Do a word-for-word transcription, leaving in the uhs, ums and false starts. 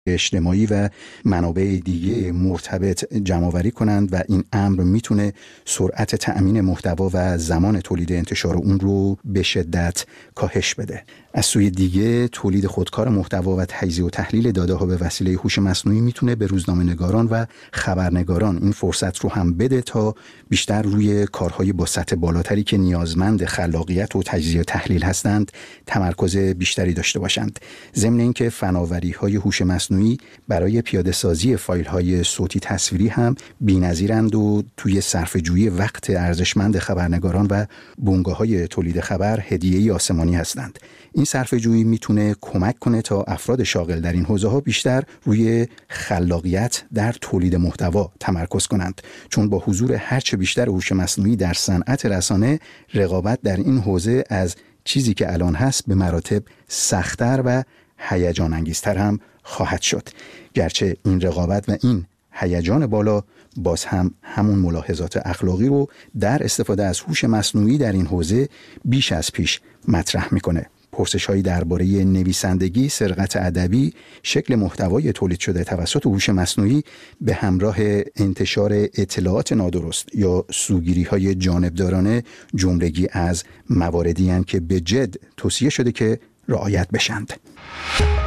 اجتماعی و منابع دیگه مرتبط جمع‌آوری کنند و این امر میتونه سرعت تأمین محتوا و زمان تولید انتشار اون رو به شدت کاهش بده. از سوی دیگه تولید خودکار محتوا و تجزیه و تحلیل داده ها به وسیله هوش مصنوعی میتونه به روزنامه‌نگاران و خبرنگاران این فرصت رو هم بده تا بیشتر روی کارهای با سطح بالاتری که نیازمند خلاقیت و تجزیه و تحلیل هستند تمرکز بیشتری داشته باشند. ضمن اینکه فناوری‌های هوش مصنوعی برای پیاده سازی فایل‌های صوتی تصویری هم بی‌نظیرند و توی صرفه‌جویی وقت ارزشمند خبرنگاران و بنگاه‌های تولید خبر هدیه‌ای آسمانی هستند. این صرفه‌جویی میتونه کمک کنه تا افراد شاغل در این حوزه‌ها بیشتر روی خلاقیت در تولید محتوا تمرکز کنند، چون با حضور هرچه بیشتر هوش مصنوعی در صنعت رسانه، رقابت در این حوزه از چیزی که الان هست به مراتب سخت‌تر و هیجان انگیزتر هم خواهد شد. گرچه این رقابت و این هیجان بالا باز هم همون ملاحظات اخلاقی رو در استفاده از هوش مصنوعی در این حوزه بیش از پیش مطرح میکنه. پرسش‌هایی درباره نویسندگی، سرقت ادبی، شکل محتوای تولید شده توسط هوش مصنوعی به همراه انتشار اطلاعات نادرست یا سوگیری‌های جانبدارانه جملگی از مواردی هستند که به جد توصیه شده که رعایت بشند.